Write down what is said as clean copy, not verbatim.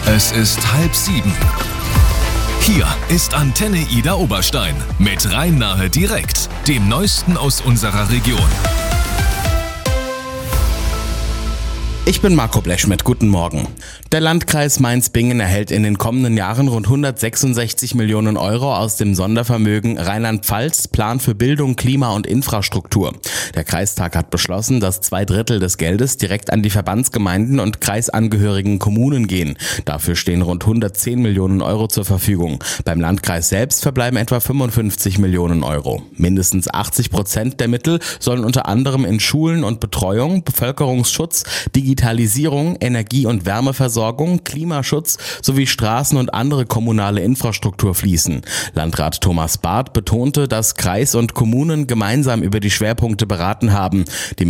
Es ist 6:30. Hier ist Antenne Ida Oberstein mit Rhein-Nahe direkt, dem Neuesten aus unserer Region. Ich bin Marco Blechschmidt, guten Morgen. Der Landkreis Mainz-Bingen erhält in den kommenden Jahren rund 166 Millionen Euro aus dem Sondervermögen Rheinland-Pfalz, Plan für Bildung, Klima und Infrastruktur. Der Kreistag hat beschlossen, dass 2/3 des Geldes direkt an die Verbandsgemeinden und kreisangehörigen Kommunen gehen. Dafür stehen rund 110 Millionen Euro zur Verfügung. Beim Landkreis selbst verbleiben etwa 55 Millionen Euro. Mindestens 80% der Mittel sollen unter anderem in Schulen und Betreuung, Bevölkerungsschutz, Digitalisierung, Energie- und Wärmeversorgung, Klimaschutz sowie Straßen und andere kommunale Infrastruktur fließen. Landrat Thomas Barth betonte, dass Kreis und Kommunen gemeinsam über die Schwerpunkte beraten haben. Die